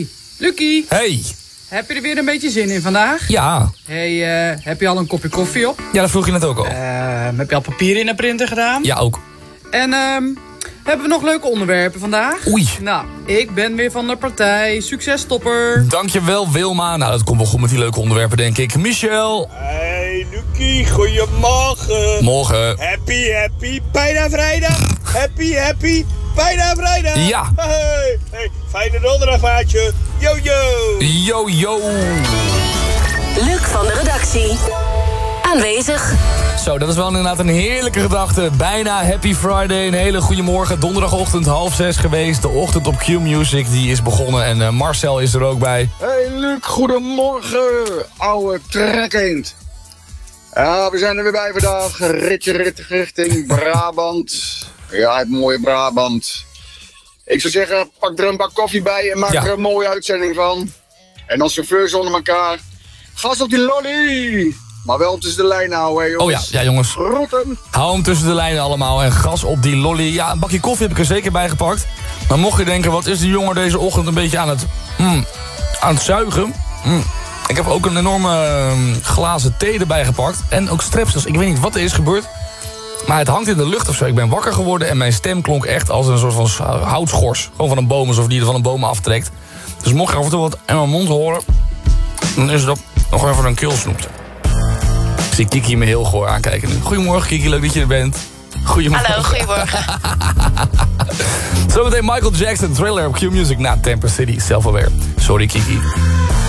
Lucky, Hey. heb je er weer een beetje zin in vandaag? Ja. Hey, heb je al een kopje koffie op? Ja, dat vroeg je net ook al. Heb je al papier in de printer gedaan? Ja, ook. En hebben we nog leuke onderwerpen vandaag? Oei. Nou, ik ben weer van de partij. Succestopper. Dankjewel, Wilma. Nou, dat komt wel goed met die leuke onderwerpen, denk ik. Michel. Hey, Lucky, goeiemorgen. Morgen. Happy, bijna vrijdag. Happy, bijna vrijdag. Ja. Hey, fijne donderdag, maatje. Yo. Yo. Luc van de redactie. Aanwezig. Zo, dat is wel inderdaad een heerlijke gedachte. Bijna Happy Friday. Een hele goede morgen. Donderdagochtend 5:30 geweest. De ochtend op Q-Music die is begonnen. En Marcel is er ook bij. Hey Luc, goedemorgen, ouwe trekkeend. Ja, we zijn er weer bij vandaag. Ritje richting Brabant. Ja, het mooie Brabant. Ik zou zeggen, pak er een bak koffie bij en maak er een mooie uitzending van. En dan chauffeurs onder elkaar. Gas op die lolly! Maar wel tussen de lijnen houden, hè, jongens. Oh ja, jongens. Groeten. Hou hem tussen de lijnen allemaal en gas op die lolly. Ja, een bakje koffie heb ik er zeker bij gepakt. Maar mocht je denken, wat is die jongen deze ochtend een beetje aan het zuigen? Ik heb ook een enorme glazen thee erbij gepakt. En ook strepsels. Ik weet niet wat er is gebeurd. Maar het hangt in de lucht of zo. Ik ben wakker geworden en mijn stem klonk echt als een soort van houtschors. Gewoon van een boom, alsof die er van een boom aftrekt. Dus mocht je af en toe wat in mijn mond horen, dan is dat nog even een keelsnoepte. Ik zie Kiki me heel goor aankijken nu. Goedemorgen Kiki, leuk dat je er bent. Goedemorgen. Hallo, goedemorgen. Zometeen Michael Jackson, Thriller op Q-Music na Temper City, Self-Aware. Sorry Kiki.